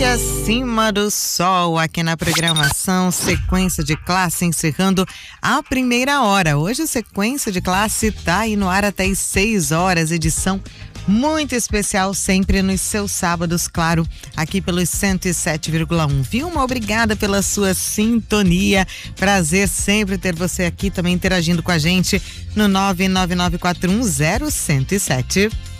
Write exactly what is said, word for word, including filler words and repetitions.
Fique acima do sol aqui na programação Sequência de Classe, encerrando a primeira hora. Hoje a Sequência de Classe tá aí no ar até às seis horas, edição muito especial, sempre nos seus sábados, claro, aqui pelos cento e sete vírgula um. Vilma, obrigada pela sua sintonia. Prazer sempre ter você aqui também interagindo com a gente no nove nove nove quatro um zero um zero sete.